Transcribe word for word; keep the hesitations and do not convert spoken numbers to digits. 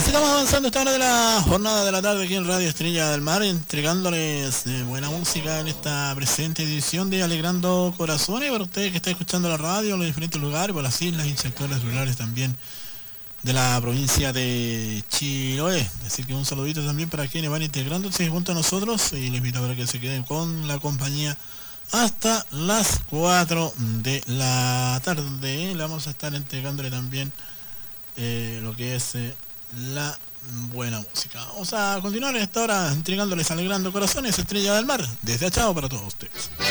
estamos avanzando esta hora de la jornada de la tarde aquí en Radio Estrella del Mar, entregándoles eh, buena música en esta presente edición de Alegrando Corazones para ustedes que están escuchando la radio en los diferentes lugares, por las islas y sectores rurales también de la provincia de Chiloé. Así que un saludito también para quienes van integrándose junto a nosotros y les invito para que se queden con la compañía hasta las cuatro de la tarde. Le vamos a estar entregándole también eh, lo que es eh, la buena música. Vamos a continuar en esta hora entregándoles Alegrando Corazones, Estrella del Mar, desde Achao para todos ustedes.